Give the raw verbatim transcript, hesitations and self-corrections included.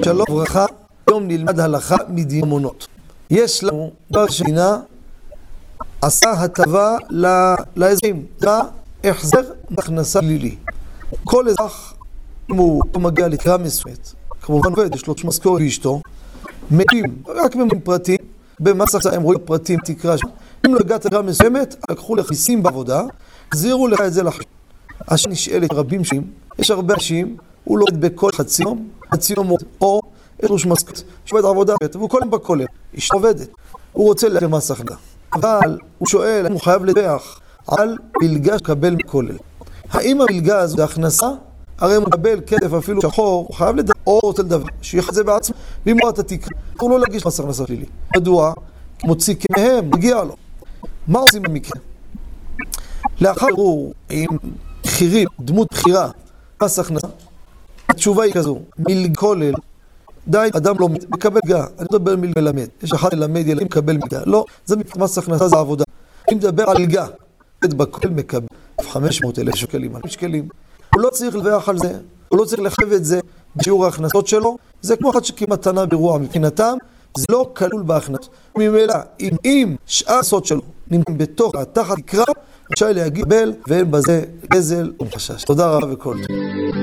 שלום וברכה, היום נלמד הלכה מדיני ממונות. יש לנו דבר שמינה עשה הטבה לאזרחים, זה החזר הכנסה לילי. כל אזרח, אם הוא מגיע לתקרה מסוימת, כמובן עובד, יש לו משכורת ואשתו, מקים, רק במסים פרטיים, במס הכנסה הם רואים פרטים, תקרה שם. אם לא הגעת לתקרה מסוימת, לקחו לך מיסים בעבודה, החזירו לך את זה לחשבון. השאלה נשאלת רבים שנים, יש הרבה אנשים, הוא לא עובד בכל חצי יום, חצי יום או יש לו משכורת, שעובד עבודה, והוא כל יום בכולל, אשתו עובדת, הוא רוצה להגיע למס הכנסה. אבל הוא שואל, האם הוא חייב לדווח על מלגה שקבל מכולל. האם המלגה הזו זה הכנסה? הרי הוא מקבל כסף אפילו שחור, הוא חייב לדווח, או רוצה לדווח, שיחד את זה בעצמו, ואם לא אתה תקרא, הוא לא להגיש מס הכנסה שלילי. מדוע? מוציא כמהם, מגיע לו. מה עושים במקרה? לאחר הוא עם בחירים, דמות בחירה, מס הכנסה, התשובה היא כזו, מלגה כולל, די, אדם לא מקבל מלגה, אני מדבר מלגה מלמד, יש אחד ללמד ילדים מקבל מלגה, לא, זה מס הכנסה, זה עבודה. אני מדבר על מלגה, בכולל מקבל חמש מאות אלף שקלים, שקלים. הוא לא צריך לדווח על זה, הוא לא צריך לחייב את זה בשיעור ההכנסות שלו, זה כמו אחד שכמתנה ברוע מבחינתם, זה לא כלול בהכנסות. ממילא, אם, אם שאר ההכנסות שלו נמצאים בתוך התחת תקרה, אפשר להגיע בל, ואין בזה גזל או חשש. תודה רבה וכל טוב.